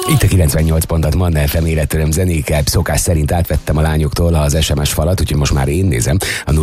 Itt a 98 pontot Manna FM életöröm zenékkel. Szokás szerint átvettem a lányoktól az SMS falat, úgyhogy most már én nézem a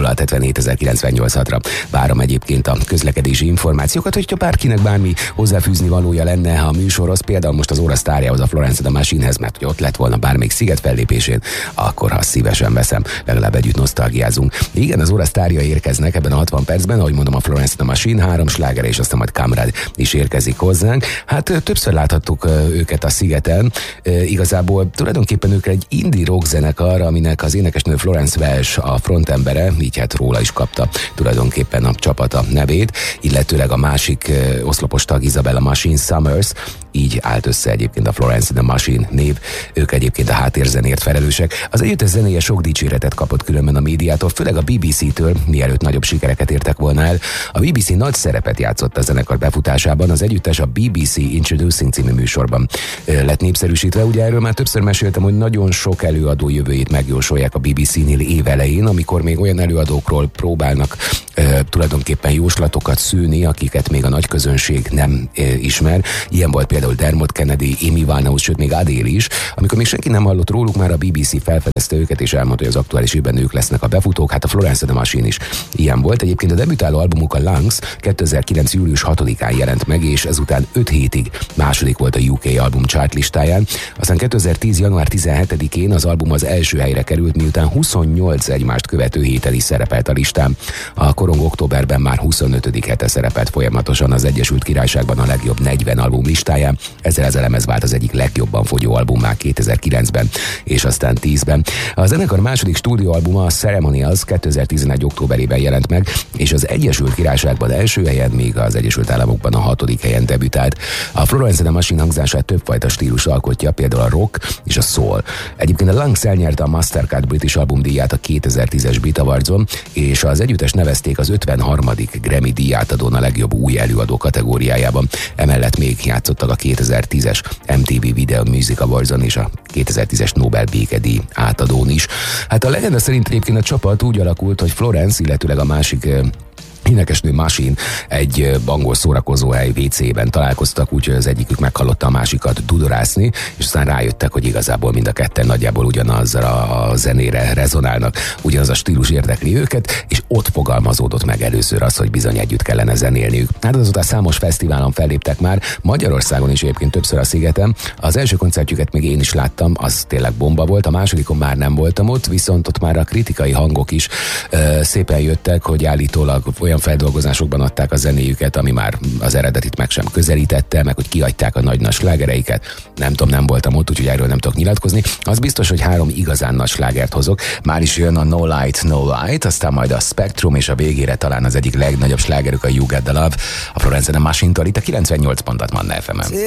0677 Várom egyébként a közlekedési információkat, hogyha bárkinek bármi hozzáfűzni valója lenne a műsorhoz, például most az óra sztárjához, a Florence and the Machinehez, mert hogy ott lett volna bármelyik Sziget fellépésén, akkor ha szívesen veszem, legalább együtt nosztalgiázunk. Igen, az óra sztárja érkeznek ebben a 60 percben, ahogy mondom, a Florence and the Machine 3 sláger, és aztán majd Kamrad is érkezik hozzánk. Hát többször láthattuk őket a Szigeten. Igazából tulajdonképpen ők egy indie rock zenekar, aminek az énekesnő Florence Welch a frontembere, így hát róla is kapta tulajdonképpen a csapata nevét, illetőleg a másik oszlopos tag Isabella Machine Summers, így állt össze egyébként a Florence and the Machine név, ők egyébként a háttérzenért felelősek. Az együttes zenéje sok dicséretet kapott különben a médiától, főleg a BBC-től, mielőtt nagyobb sikereket értek volna el. A BBC nagy szerepet játszott a zenekar befutásában, az együttes a BBC Introducing című műsorban lett népszerűsítve. Ugye erről már többször meséltem, hogy nagyon sok előadó jövőjét megjósolják a BBC-nél évelején, amikor még olyan előadókról próbálnak tulajdonképpen jóslatokat szűni, akiket még a nagy közönség nem ismer. Ilyen volt például Dermot Kennedy, Amy Winehouse, sőt még Adele is. Amikor még senki nem hallott róluk, már a BBC felfedezte őket, és elmondta, hogy az aktuális évben ők lesznek a befutók. Hát a Florence and the Machine is ilyen volt. Egyébként a debütáló albumuk, a Lungs 2009. július 6-án jelent meg, és ezután 5 hétig második volt a UK album chart listáján. Aztán 2010. január 17-én az album az első helyre került, miután 28 egymást követő héten is szerepelt a listán. A korong októberben már 25. hete szerepelt folyamatosan az Egyesült Királyságban a legjobb 40 album listáján. Ezzel ez a lemez vált az egyik legjobban fogyó albummá 2009-ben és aztán 10-ben. A zenekar második stúdióalbuma, a Ceremonials 2011. októberében jelent meg, és az Egyesült Királyságban első helyen, míg az Egyesült Államokban a 6. helyen debütált. A Florence and the Machine hangzását többfajta stílus alkotja, például a rock és a soul. Egyébként a Lungs elnyerte a Mastercard British Album díját a 2010-es Brit Awardson, és az együttes nevezték az 53. Grammy díjátadón a legjobb új előadó kategóriájában. Emellett még játszottak a 2010-es MTV Video Music Awardson és a 2010-es Nobel békedíj átadón is. Hát a legenda szerint egyébként a csapat úgy alakult, hogy Florence, illetőleg a másik énekesnő Machine egy angol szórakozóhely WC-ben találkoztak, úgyhogy az egyikük meghallotta a másikat dudorászni, és aztán rájöttek, hogy igazából mind a ketten nagyjából ugyanazzal a zenére rezonálnak, ugyanaz a stílus érdekli őket, és ott fogalmazódott meg először az, hogy bizony együtt kellene zenélniük. Hát azóta számos fesztiválon felléptek már, Magyarországon is egyébként többször a Szigeten. Az első koncertjüket még én is láttam, az tényleg bomba volt, a másodikon már nem voltam ott, viszont ott már a kritikai hangok is szépen jöttek, hogy állítólag olyan feldolgozásokban adták a zenéjüket, ami már az eredetit meg sem közelítette, meg hogy kiadták a nagy slágereiket. Nem tudom, nem voltam ott, úgyhogy erről nem tudok nyilatkozni. Az biztos, hogy 3 igazán nagy slágert hozok. Már is jön a No Light, No Light, aztán majd a Spectrum, és a végére talán az egyik legnagyobb slágerük, a You Got the Love, a Florence and the Machine-től, itt a 98 pontot Manna FM-en.